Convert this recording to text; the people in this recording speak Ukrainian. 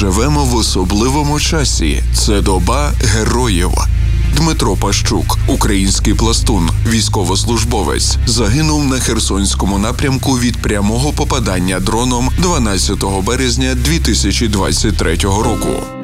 Живемо в особливому часі. Це доба героїв. Дмитро Пащук, український пластун, військовослужбовець, загинув на Херсонському напрямку від прямого попадання дроном 12 березня 2023 року.